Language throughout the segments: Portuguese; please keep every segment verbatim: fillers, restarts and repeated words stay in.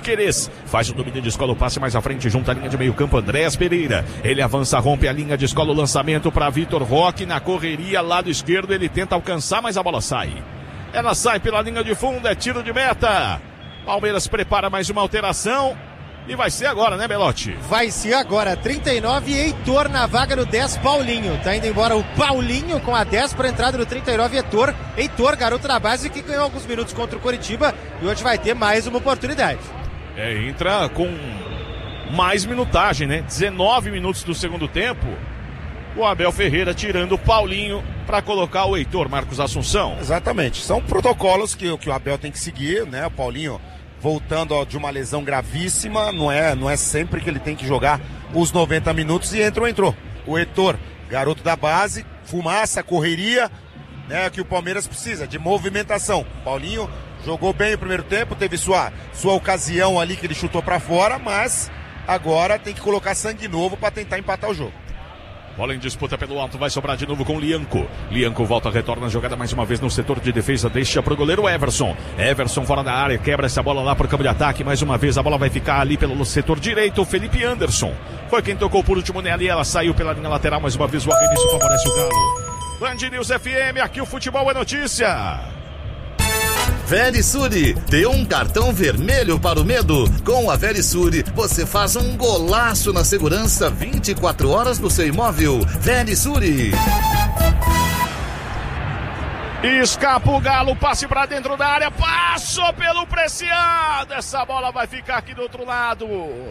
Piquerez faz o domínio de escola, o passe mais à frente, junto à linha de meio campo, Andréas Pereira. Ele avança, rompe a linha de escola, o lançamento para Vitor Roque na correria, lado esquerdo, ele tenta alcançar, mas a bola sai. Ela sai pela linha de fundo, é tiro de meta. Palmeiras prepara mais uma alteração. E vai ser agora, né, Belotti? Vai ser agora, trinta e nove, Heitor na vaga no dez, Paulinho. Tá indo embora o Paulinho com a dez para entrada no trinta e nove, Heitor. Heitor, garoto da base que ganhou alguns minutos contra o Coritiba e hoje vai ter mais uma oportunidade. É, entra com mais minutagem, né? dezenove minutos do segundo tempo. O Abel Ferreira tirando o Paulinho para colocar o Heitor, Marcos Assunção. Exatamente, são protocolos que, que o Abel tem que seguir, né? O Paulinho voltando ó, de uma lesão gravíssima, não é, não é sempre que ele tem que jogar os noventa minutos e entrou, entrou. O Heitor, garoto da base, fumaça, correria, né, que o Palmeiras precisa, de movimentação. Paulinho jogou bem o primeiro tempo, teve sua, sua ocasião ali que ele chutou para fora, mas agora tem que colocar sangue novo para tentar empatar o jogo. Bola em disputa pelo alto, vai sobrar de novo com o Lianco. Lianco volta, retorna a jogada mais uma vez no setor de defesa, deixa pro goleiro Everson. Everson fora da área, quebra essa bola lá pro campo de ataque. Mais uma vez a bola vai ficar ali pelo setor direito. O Felipe Anderson foi quem tocou por último nela e ela saiu pela linha lateral. Mais uma vez o arremesso favorece o Galo. Band News F M, aqui o futebol é notícia. Verisure, dê um cartão vermelho para o medo. Com a Verisure, você faz um golaço na segurança vinte e quatro horas no seu imóvel. Verisure. Escapa o Galo, passe para dentro da área, passou pelo Preciado. Essa bola vai ficar aqui do outro lado.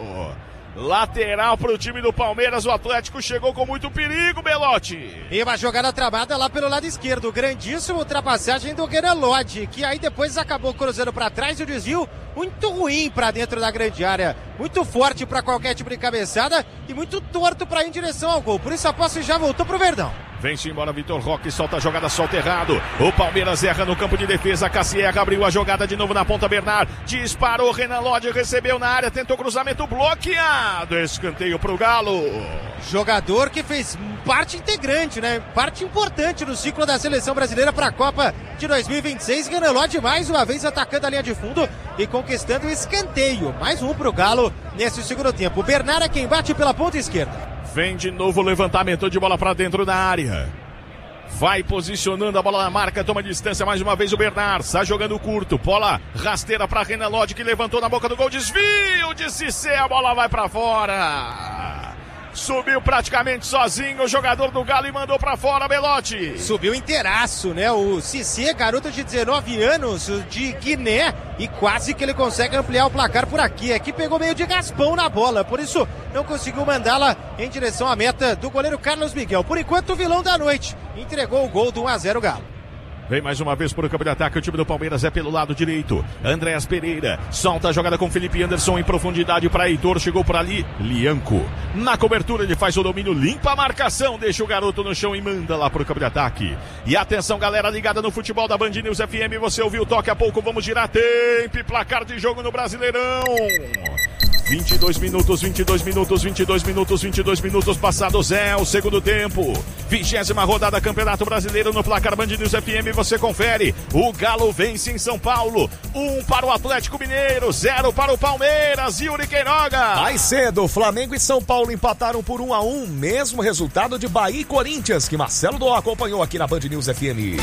Lateral para o time do Palmeiras, o Atlético chegou com muito perigo, Belotti. E uma jogada travada lá pelo lado esquerdo, grandíssima ultrapassagem do Renan Lodge, que aí depois acabou cruzando para trás e o desvio muito ruim para dentro da grande área, muito forte para qualquer tipo de cabeçada e muito torto para ir em direção ao gol, por isso a posse já voltou pro Verdão. Vem-se embora Vitor Roque, solta a jogada, solta errado. O Palmeiras erra no campo de defesa. Cassierra abriu a jogada de novo na ponta, Bernard. Disparou, Renan Lodge recebeu na área, tentou cruzamento bloqueado. Escanteio pro Galo. Jogador que fez parte integrante, né? Parte importante no ciclo da seleção brasileira para a Copa de dois mil e vinte e seis. Renan Lodge mais uma vez atacando a linha de fundo e conquistando o escanteio. Mais um pro Galo nesse segundo tempo. O Bernard é quem bate pela ponta esquerda. Vem de novo o levantamento de bola para dentro da área. Vai posicionando a bola na marca, toma distância mais uma vez o Bernard. Está jogando curto, bola rasteira para Renan Lodge que levantou na boca do gol. Desvio de Cissé, a bola vai para fora. Subiu praticamente sozinho o jogador do Galo e mandou pra fora, Belotti. Subiu inteiraço, né? O Cissé, garoto de dezenove anos, de Guiné, e quase que ele consegue ampliar o placar por aqui. Aqui pegou meio de gaspão na bola, por isso não conseguiu mandá-la em direção à meta do goleiro Carlos Miguel. Por enquanto, o vilão da noite entregou o gol do um a zero Galo. Vem mais uma vez para o campo de ataque, o time do Palmeiras é pelo lado direito. Andréas Pereira solta a jogada com Felipe Anderson em profundidade para Heitor, chegou por ali, Lianco. Na cobertura ele faz o domínio, limpa a marcação, deixa o garoto no chão e manda lá para o campo de ataque. E atenção galera ligada no futebol da Band News F M, você ouviu o toque, a pouco vamos girar tempo e placar de jogo no Brasileirão. vinte e dois minutos, vinte e dois minutos, vinte e dois minutos, vinte e dois minutos passados é o segundo tempo. Vigésima rodada Campeonato Brasileiro no placar Band News F M, você confere. O Galo vence em São Paulo. Um para o Atlético Mineiro, zero para o Palmeiras. Yuri Queiroga. Mais cedo, Flamengo e São Paulo empataram por um a um. Mesmo resultado de Bahia e Corinthians, que Marcelo Dó acompanhou aqui na Band News F M.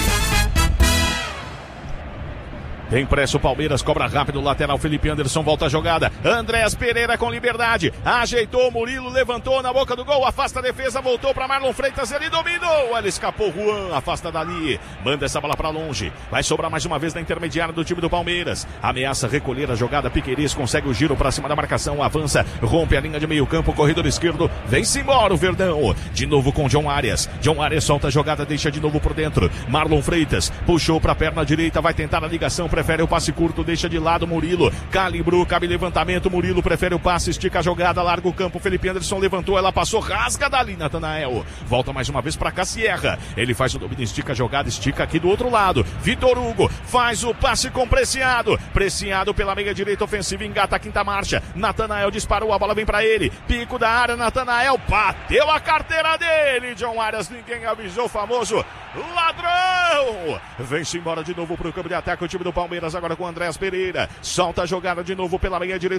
Tem pressa o Palmeiras, cobra rápido, lateral Felipe Anderson, volta a jogada. Andréas Pereira com liberdade, ajeitou o Murilo, levantou na boca do gol, afasta a defesa, voltou para Marlon Freitas, ele dominou, ele escapou, Juan, afasta dali, manda essa bola para longe, vai sobrar mais uma vez na intermediária do time do Palmeiras, ameaça recolher a jogada, Piquerez consegue o giro para cima da marcação, avança, rompe a linha de meio campo, corredor esquerdo, vem-se embora o Verdão, de novo com John Arias, John Arias solta a jogada, deixa de novo por dentro, Marlon Freitas, puxou para a perna direita, vai tentar a ligação, prefere o passe curto, deixa de lado Murilo, calibrou, cabe levantamento, Murilo prefere o passe, estica a jogada, larga o campo, Felipe Anderson levantou, ela passou, rasga dali, Natanael, volta mais uma vez para Cassierra, ele faz o domínio, estica a jogada, estica aqui do outro lado, Vitor Hugo faz o passe com Preciado, Preciado pela meia direita ofensiva, engata a quinta marcha, Natanael disparou, a bola vem para ele, pico da área, Natanael bateu a carteira dele, John Arias, ninguém avisou, o famoso ladrão, vem-se embora de novo pro campo de ataque, o time do Palmeiras agora com Andréas Pereira, solta a jogada de novo pela meia direita